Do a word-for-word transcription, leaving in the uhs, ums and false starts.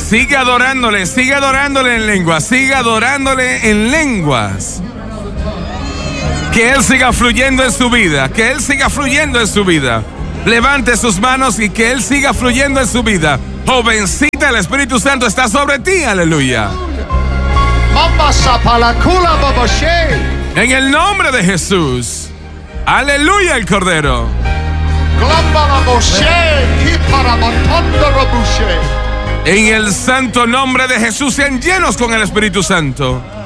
Sigue adorándole, sigue adorándole en lenguas, sigue adorándole en lenguas. Que Él siga fluyendo en su vida, que Él siga fluyendo en su vida. Levante sus manos y que Él siga fluyendo en su vida. Jovencita, el Espíritu Santo está sobre ti, aleluya. En el nombre de Jesús, aleluya el Cordero. En el santo nombre de Jesús, sean llenos con el Espíritu Santo.